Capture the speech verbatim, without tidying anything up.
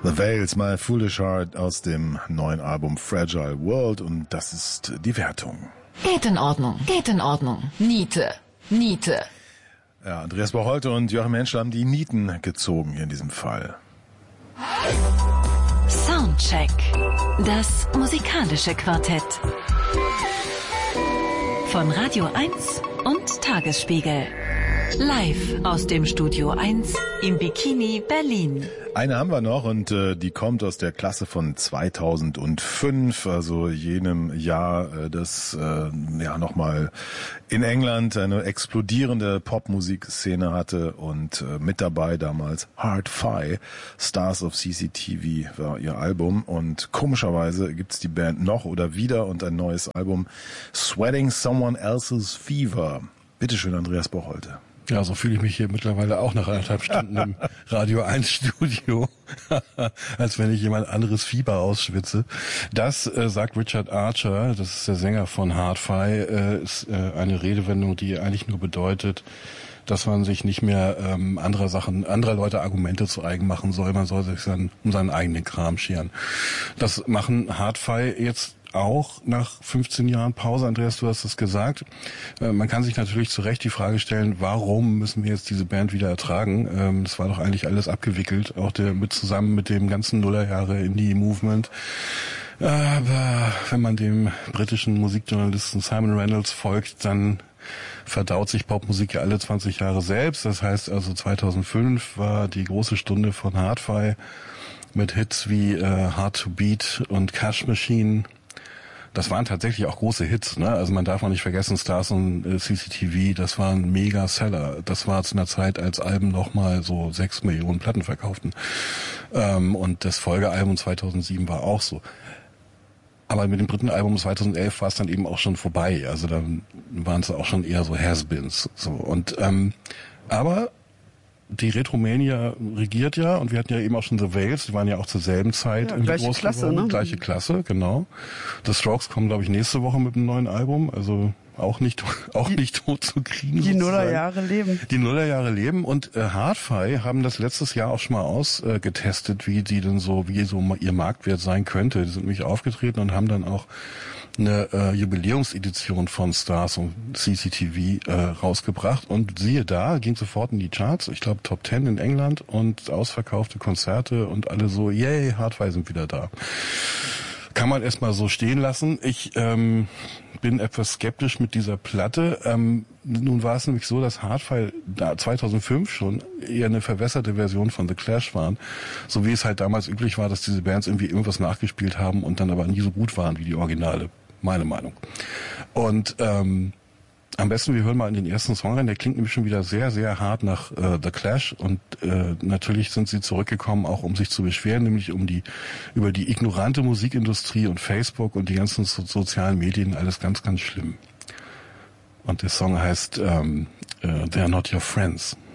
The Veils, My Foolish Heart aus dem neuen Album Fragile World, und das ist die Wertung. Geht in Ordnung, geht in Ordnung. Niete, Niete. Ja, Andreas Bocholte und Joachim Henschel haben die Nieten gezogen hier in diesem Fall. Soundcheck. Das musikalische Quartett. Von Radio eins und Tagesspiegel. Live aus dem Studio eins im Bikini Berlin. Eine haben wir noch, und äh, die kommt aus der Klasse von zweitausendfünf, also jenem Jahr, äh, das äh, ja nochmal in England eine explodierende Popmusikszene hatte, und äh, mit dabei damals Hard-Fi, Stars of C C T V war ihr Album, und komischerweise gibt's die Band noch oder wieder und ein neues Album, Sweating Someone Else's Fever. Bitteschön, Andreas Bocholte. Ja, so fühle ich mich hier mittlerweile auch nach anderthalb Stunden im Radio eins Studio, als wenn ich jemand anderes Fieber ausschwitze. Das, äh, sagt Richard Archer, das ist der Sänger von Hard-Fi, äh, ist äh, eine Redewendung, die eigentlich nur bedeutet, dass man sich nicht mehr ähm, anderer Sachen, anderer Leute Argumente zu eigen machen soll. Man soll sich dann um seinen eigenen Kram scheren. Das machen Hard-Fi jetzt auch nach fünfzehn Jahren Pause. Andreas, du hast es gesagt. Äh, man kann sich natürlich zu Recht die Frage stellen, warum müssen wir jetzt diese Band wieder ertragen? Ähm, das war doch eigentlich alles abgewickelt, auch der mit zusammen mit dem ganzen Nullerjahre Indie-Movement. Aber wenn man dem britischen Musikjournalisten Simon Reynolds folgt, dann verdaut sich Popmusik ja alle zwanzig Jahre selbst. Das heißt also zweitausendfünf war die große Stunde von Hard-Fi mit Hits wie äh, Hard to Beat und Cash Machine. Das waren tatsächlich auch große Hits, ne? Also man darf auch nicht vergessen, Stars und äh, C C T V, das waren Mega-Seller. Das war zu einer Zeit, als Alben nochmal so sechs Millionen Platten verkauften. Ähm, und das Folgealbum zweitausendsieben war auch so. Aber mit dem dritten Album zweitausendelf war es dann eben auch schon vorbei. Also dann waren es auch schon eher so Has-Beens. So. Und ähm, aber die Retromania regiert ja, und wir hatten ja eben auch schon The Veils, die waren ja auch zur selben Zeit ja, irgendwie gleiche groß Klasse, geworden. ne? Gleiche Klasse, genau. The Strokes kommen, glaube ich, nächste Woche mit einem neuen Album, also auch nicht auch die, nicht tot zu kriegen. Die sozusagen. Nullerjahre leben. Die Nullerjahre leben, und äh, Hard-Fi haben das letztes Jahr auch schon mal ausgetestet, äh, wie die denn so, wie so ihr Marktwert sein könnte. Die sind nämlich aufgetreten und haben dann auch eine äh, Jubiläumsedition von Stars und C C T V äh, rausgebracht, und siehe da, ging sofort in die Charts, ich glaube Top Ten in England, und ausverkaufte Konzerte und alle so, yay, Hard-Fi sind wieder da. Kann man erstmal so stehen lassen. Ich ähm, bin etwas skeptisch mit dieser Platte. Ähm, nun war es nämlich so, dass Hard-Fi da zweitausendfünf schon eher eine verwässerte Version von The Clash waren. So wie es halt damals üblich war, dass diese Bands irgendwie irgendwas nachgespielt haben und dann aber nie so gut waren wie die Originale. Meine Meinung. Und ähm, am besten, wir hören mal in den ersten Song rein. Der klingt nämlich schon wieder sehr, sehr hart nach äh, The Clash. Und äh, natürlich sind sie zurückgekommen, auch um sich zu beschweren, nämlich um die über die ignorante Musikindustrie und Facebook und die ganzen so- sozialen Medien. Alles ganz, ganz schlimm. Und der Song heißt ähm, äh, They're Not Your Friends.